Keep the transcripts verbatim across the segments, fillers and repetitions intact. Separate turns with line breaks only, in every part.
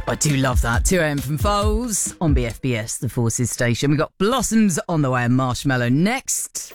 I do love that. two a.m. from Foles on B F B S, the Forces station. We've got Blossoms on the way and Marshmallow next.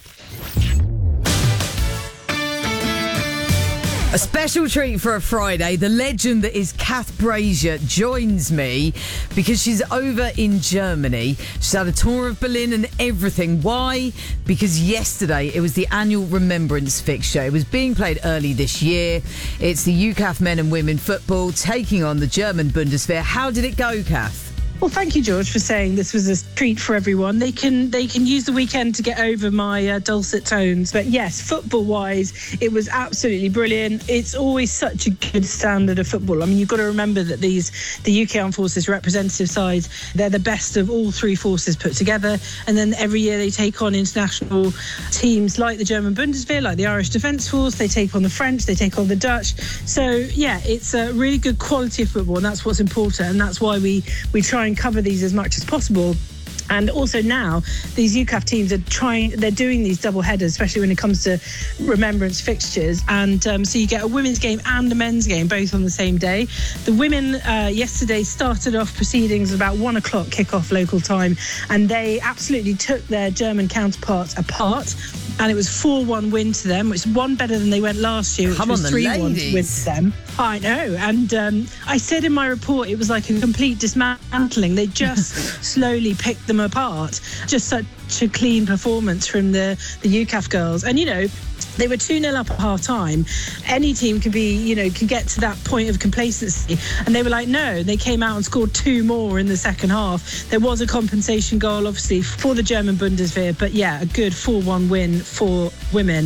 A special treat for a Friday. The legend that is Kath Brazier joins me because she's over in Germany. She's had a tour of Berlin and everything. Why? Because yesterday it was the annual Remembrance fixture. It was being played early this year. It's the U C A F men and women football taking on the German Bundeswehr. How did it go, Kath?
Well, thank you, George, for saying this was a treat for everyone. They can they can use the weekend to get over my uh, dulcet tones. But yes, football-wise, it was absolutely brilliant. It's always such a good standard of football. I mean, you've got to remember that these the U K Armed Forces representative sides, they're the best of all three forces put together. And then every year they take on international teams like the German Bundeswehr, like the Irish Defence Force. They take on the French, they take on the Dutch. So, yeah, it's a really good quality of football, and that's what's important. And that's why we, we try and cover these as much as possible. And also now, these U C A F teams are trying, they're doing these double headers, especially when it comes to remembrance fixtures. And um, so you get a women's game and a men's game, both on the same day. The women uh, yesterday started off proceedings about one o'clock kickoff local time, and they absolutely took their German counterparts apart. And it was four one win to them, which is one better than they went last year, which
Come
was
on,
three one win
ladies.
to them. I know. And um, I said in my report, it was like a complete dismantling. They just slowly picked them apart. Just such a clean performance from the, the U C A F girls. And, you know, they were two nil up at half time. Any team can be, you know, can get to that point of complacency. And they were like, no, they came out and scored two more in the second half. There was a compensation goal, obviously, for the German Bundeswehr. But yeah, a good four one win for women.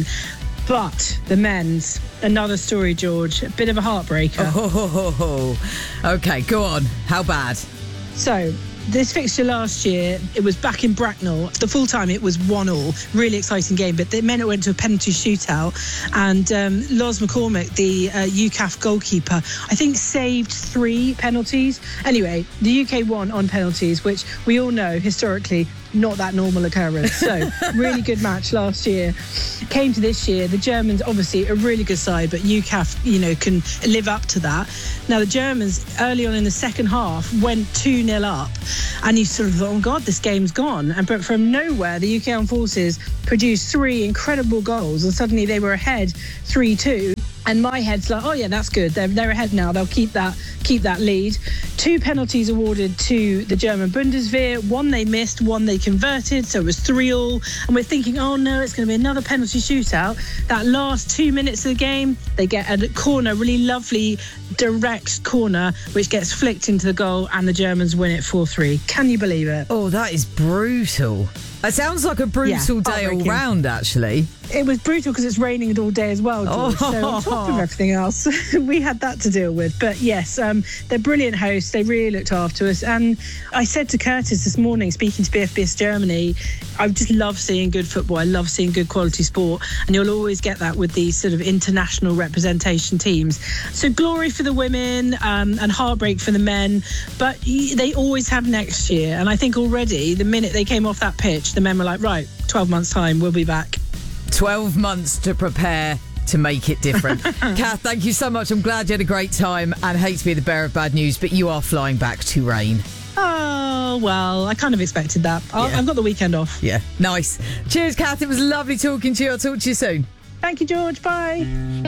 But the men's, another story, George, a bit of a heartbreaker.
Oh, ho, ho, ho. Okay, go on. How bad?
So, this fixture last year, it was back in Bracknell. The full time, it was one all. Really exciting game, but it meant it went to a penalty shootout. And um, Loz McCormick, the uh, U C A F goalkeeper, I think saved three penalties. Anyway, the U K won on penalties, which we all know historically not that normal occurrence. So, really good match last year. Came to this year, the Germans, obviously a really good side, but U C A F, you know, can live up to that. Now, the Germans, early on in the second half, went two nil up, and you sort of thought, oh God, this game's gone. And but from nowhere, the U K Armed Forces produced three incredible goals, and suddenly they were ahead three two. And my head's like, oh yeah, that's good. They're they're ahead now. They'll keep that keep that lead. Two penalties awarded to the German Bundeswehr. One they missed, one they converted. So it was three all. And we're thinking, oh no, it's going to be another penalty shootout. That last two minutes of the game, they get a corner, really lovely direct corner, which gets flicked into the goal, and the Germans win it four three. Can you believe it?
Oh, that is brutal. It sounds like a brutal
Yeah,
day all
heartbreaking.
round, actually.
It was brutal because it's raining all day as well, George.
Oh.
So on top of everything else, we had that to deal with. But yes, um, they're brilliant hosts. They really looked after us. And I said to Curtis this morning, speaking to B F B S Germany, I just love seeing good football. I love seeing good quality sport. And you'll always get that with these sort of international representation teams. So glory for the women um, and heartbreak for the men. But they always have next year. And I think already, the minute they came off that pitch, the men were like, right, twelve months' time, we'll be back.
twelve months to prepare to make it different. Kath, thank you so much. I'm glad you had a great time, and hate to be the bearer of bad news, but you are flying back to rain.
Oh, well, I kind of expected that. I'll,
Yeah.
I've got the weekend off.
Yeah, nice. Cheers, Kath. It was lovely talking to you. I'll talk to you soon.
Thank you, George. Bye.